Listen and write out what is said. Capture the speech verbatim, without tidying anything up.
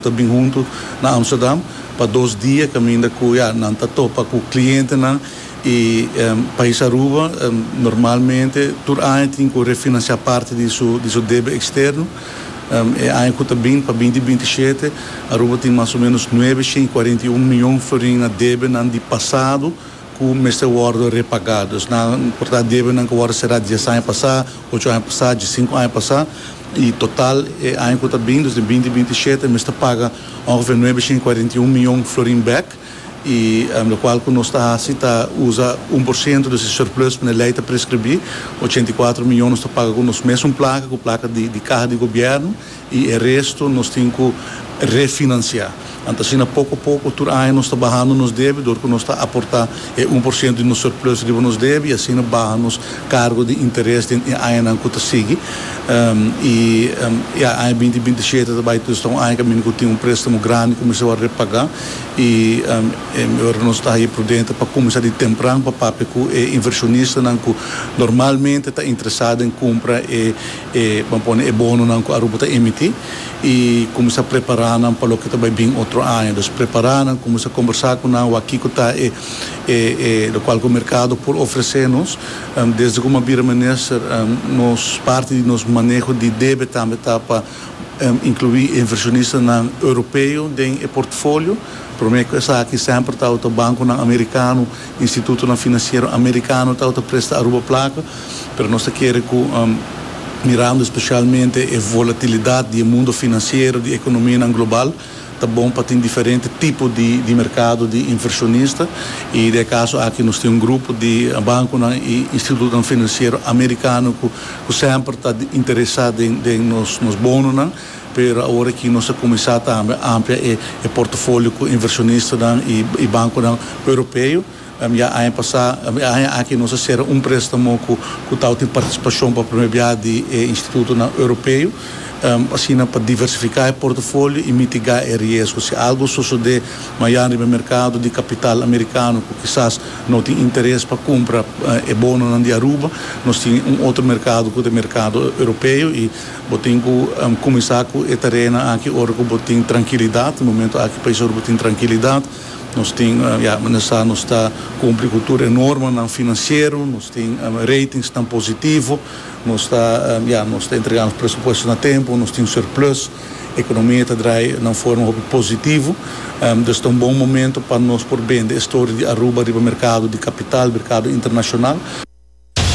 também junto na Amsterdam para dois dias caminhando com já não tá topa com o cliente não e um, país Aruba um, normalmente tur ano tem que refinanciar parte de seu de seu débito externo um, e ano que também para vinte vinte e sete Aruba tem mais ou menos novecentos e quarenta e um milhões de florins de débito no ano passado com este ano repagados na portanto débito não que agora será dez anos passar oito anos passar de cinco anos passar e total é ano que também desde vinte vinte e sete mas está paga ongeveer novecentos e quarenta e um milhões de florins back e um, no qual que nós está tá usa um por cento desse surplus para a lei para prescrever oitenta e quatro milhões está paga com nós mesmo placa com placa de, de carro de governo e o resto nós temos que refinanciar. Então, assim, pouco a pouco, todo ano nós estamos barrando nos débitos, que nós estamos a aportar é, um por cento do surplus que nos deve e assim barramos cargo de interesse em ano que está seguindo. Um, e em ano vinte vinte e sete também estão ano que tem um préstamo grande que começou a repagar e um, nós estamos aí prudente para começar de temprano para que o inversionista que normalmente está interessado em comprar e, e, e bono que a Aruba está emitir e começar a preparar para o que também vem outro ano. Então, preparar, começar a conversar com o aqui que está e, e, e, do qual o mercado por oferecer-nos um, desde como a Birmanes um, nos parte de nos manejo de débito também está para um, incluir inversionistas europeu em portfólio. Por mim, essa aqui sempre está o banco americano, instituto financeiro americano está o presta Aruba placa, mas nós queremos que um, mirando especialmente a volatilidade do mundo financeiro, da economia global, está bom para ter diferentes tipos de, de mercado de inversionista e de caso aqui nós temos um grupo de banco e instituto financeiro americano que, que sempre está interessado em, em nos, nos bônus, mas agora que nós começamos a ampliar o portfólio com inversionista e, e banco europeu. Um, já ano passado, aqui nós fizemos um préstamo com o tal de participação para a primeira de eh, Instituto Europeu, um, assim para diversificar o portfólio e mitigar o risco. Se algo suceder maior no mercado de capital americano, que quizás não tem interesse para comprar é uh, bono de Aruba, nós temos um outro mercado que é o mercado europeu e temos que um, começar com a terreno aqui, agora que tem tranquilidade, no momento aqui o país Aruba tem tranquilidade. Nós temos, uh, yeah, nós está com uma agricultura enorme no financeiro, nós temos um, ratings tão positivos, nós está, um, yeah, nós está entregando pressupostos no tempo, nós temos surplus, a economia está de uma forma positiva. Um, este é um bom momento para nós por bem da história de Aruba, do mercado de capital, mercado internacional.